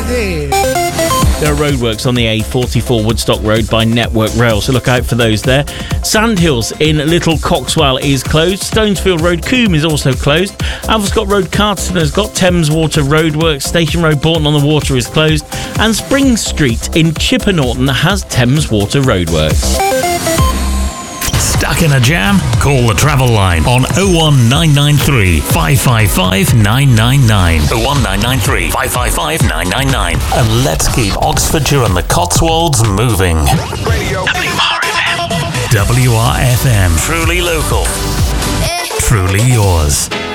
here. There are roadworks on the A44 Woodstock Road by Network Rail, so look out for those there. Sandhills in Little Coxwell is closed. Stonesfield Road, Coombe is also closed. Alvescott Road, Carterton has got Thames Water Roadworks. Station Road, Bourton on the Water is closed. And Spring Street in Chipper Norton has Thames Water Roadworks. Stuck in a jam? Call the travel line on 01993 555 999. 01993 555 999. And let's keep Oxfordshire and the Cotswolds moving. Radio. WRFM. Truly local. Truly yours.